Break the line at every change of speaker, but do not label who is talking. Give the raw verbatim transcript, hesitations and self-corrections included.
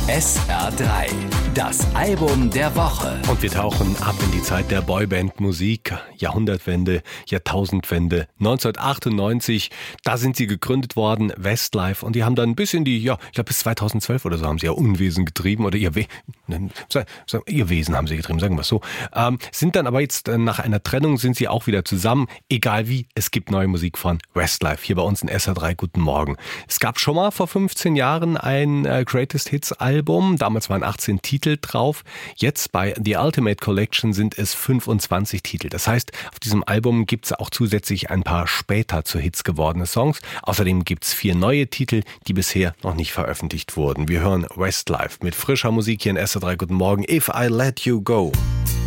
S R drei, das Album der Woche.
Und wir tauchen ab in die Zeit der Boyband-Musik, Jahrhundertwende, Jahrtausendwende, neunzehnhundertachtundneunzig, da sind sie gegründet worden, Westlife, und die haben dann bis in die, ja, ich glaube bis zweitausendzwölf oder so haben sie ja Unwesen getrieben, oder ihr, We- ihr Wesen haben sie getrieben, sagen wir es so, ähm, sind dann aber jetzt äh, nach einer Trennung sind sie auch wieder zusammen, egal wie, es gibt neue Musik von Westlife, hier bei uns in S R drei, guten Morgen. Es gab schon mal vor fünfzehn Jahren ein äh, Greatest Hits Album, damals waren achtzehn Titel drauf, jetzt bei The Ultimate Collection sind es fünfundzwanzig Titel. Das heißt, auf diesem Album gibt es auch zusätzlich ein paar später zu Hits gewordene Songs. Außerdem gibt es vier neue Titel, die bisher noch nicht veröffentlicht wurden. Wir hören Westlife mit frischer Musik hier in S R drei, guten Morgen, If I Let You Go.